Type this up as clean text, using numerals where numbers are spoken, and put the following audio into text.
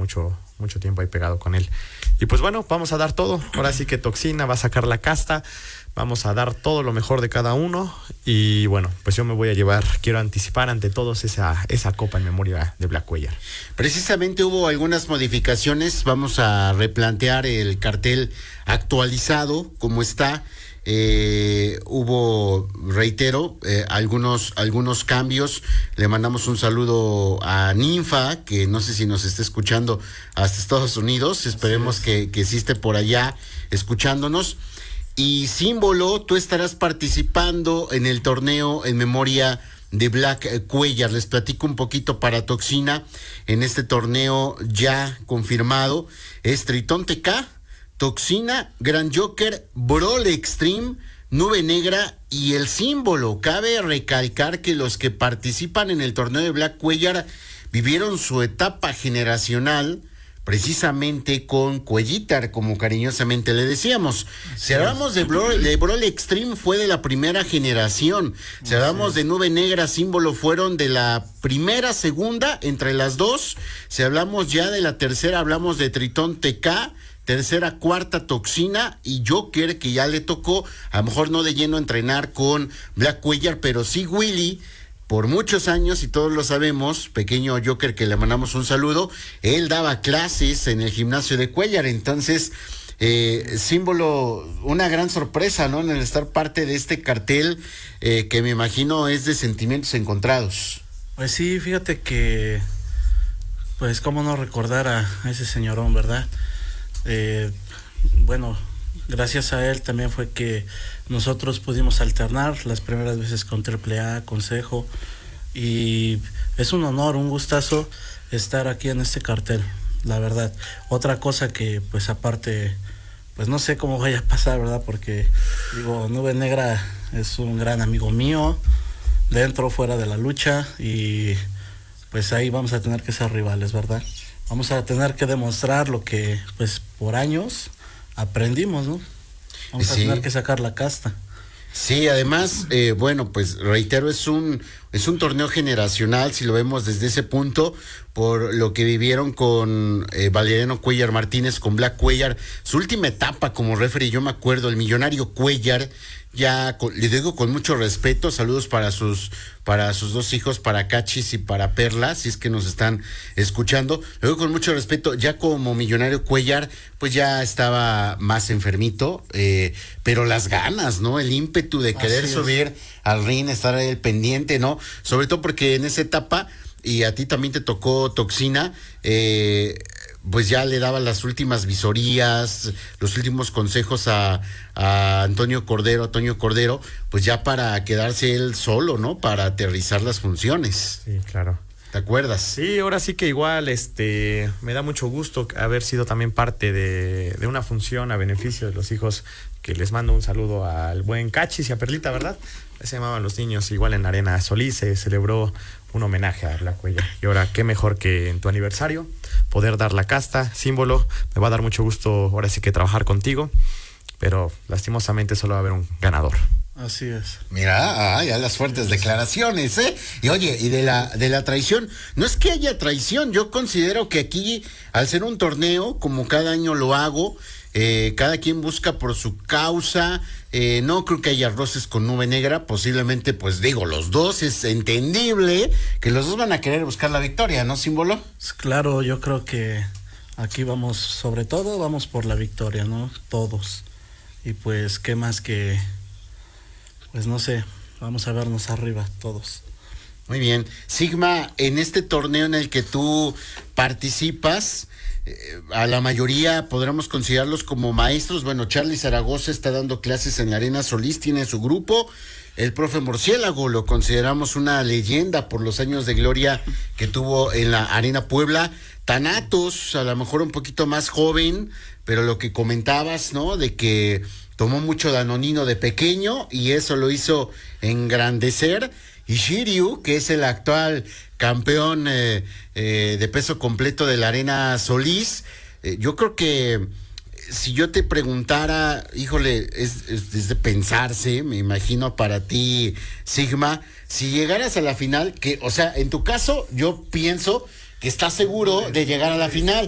mucho tiempo ahí pegado con él. Y pues bueno, vamos a dar todo. Ahora sí que Toxina va a sacar la casta. Vamos a dar todo lo mejor de cada uno. Y bueno, pues yo me voy a llevar, quiero anticipar ante todos esa copa en memoria de Black Cuellar. Precisamente hubo algunas modificaciones. Vamos a replantear el cartel actualizado, como está. Hubo, reitero, algunos cambios. Le mandamos un saludo a Ninfa, que no sé si nos está escuchando hasta Estados Unidos. Esperemos que sí esté por allá escuchándonos. Y Símbolo, tú estarás participando en el torneo en memoria de Black Cuellar. Les platico un poquito para Toxina. En este torneo ya confirmado es Tritón TK, Toxina, Gran Joker, Brawl Extreme, Nube Negra y el Símbolo. Cabe recalcar que los que participan en el torneo de Black Cuellar vivieron su etapa generacional precisamente con Cuellitar, como cariñosamente le decíamos. Si hablamos de Brawl Extreme, fue de la primera generación. Si hablamos de Nube Negra, Símbolo, fueron de la primera, segunda, entre las dos. Si hablamos ya de la tercera, hablamos de Tritón TK, tercera, cuarta, Toxina y Joker, que ya le tocó, a lo mejor no de lleno entrenar con Black Cuellar, pero sí Willy, por muchos años, y todos lo sabemos, pequeño Joker, que le mandamos un saludo, él daba clases en el gimnasio de Cuellar. Entonces, Símbolo, una gran sorpresa, ¿no?, en el estar parte de este cartel, que me imagino es de sentimientos encontrados. Pues sí, fíjate que, pues cómo no recordar a ese señorón, ¿verdad? Bueno, gracias a él también fue que nosotros pudimos alternar las primeras veces con AAA, Consejo, y es un honor, un gustazo estar aquí en este cartel, la verdad. Otra cosa que, pues aparte, pues no sé cómo vaya a pasar, ¿verdad? Porque, digo, Nube Negra es un gran amigo mío, dentro, fuera de la lucha, y pues ahí vamos a tener que ser rivales, ¿verdad? Vamos a tener que demostrar lo que, pues, por años aprendimos, ¿no? Vamos a tener que sacar la casta. Sí, además, bueno, pues reitero, es un torneo generacional, si lo vemos desde ese punto, por lo que vivieron con Valeriano Cuellar Martínez, con Black Cuellar, su última etapa como referee. Yo me acuerdo, el millonario Cuellar, le digo con mucho respeto, saludos para sus dos hijos, para Cachis y para Perla, si es que nos están escuchando. Le digo con mucho respeto, ya como millonario Cuellar, pues ya estaba más enfermito, pero las ganas, ¿no? El ímpetu de querer subir al ring, estar ahí pendiente, ¿no? Sobre todo porque en esa etapa, y a ti también te tocó Toxina, pues ya le daba las últimas visorías, los últimos consejos a Toño Cordero, pues ya para quedarse él solo, ¿no? Para aterrizar las funciones. Sí, claro. ¿Te acuerdas? Sí, ahora sí que igual, me da mucho gusto haber sido también parte de una función a beneficio de los hijos, que les mando un saludo al buen Cachis y a Perlita, ¿verdad? Se llamaban los niños, igual en Arena Solís se celebró un homenaje a Black Cuellar. Y ahora, qué mejor que en tu aniversario poder dar la casta. Símbolo, me va a dar mucho gusto ahora sí que trabajar contigo, pero lastimosamente solo va a haber un ganador. Así es. Mira, ya las fuertes declaraciones, ¿eh? Y oye, y de la traición, no es que haya traición, yo considero que aquí, al ser un torneo, como cada año lo hago, cada quien busca por su causa, no creo que haya roces con Nube Negra, posiblemente, pues digo, los dos, es entendible que los dos van a querer buscar la victoria, ¿no, Símbolo? Claro, yo creo que aquí vamos, sobre todo, vamos por la victoria, ¿no? Todos. Y pues, qué más que, pues no sé, vamos a vernos arriba todos. Muy bien. Sigma, en este torneo en el que tú participas, a la mayoría podremos considerarlos como maestros. Bueno, Charlie Zaragoza está dando clases en la Arena Solís, tiene su grupo. El profe Murciélago lo consideramos una leyenda por los años de gloria que tuvo en la Arena Puebla. Thanatos, a lo mejor un poquito más joven, pero lo que comentabas, ¿no? De que tomó mucho danonino de pequeño y eso lo hizo engrandecer. Y Shiryu, que es el actual campeón de peso completo de la Arena Solís, yo creo que si yo te preguntara, híjole, es de pensarse, me imagino para ti, Sigma, si llegaras a la final, que, o sea, en tu caso, yo pienso que estás seguro de llegar a la final,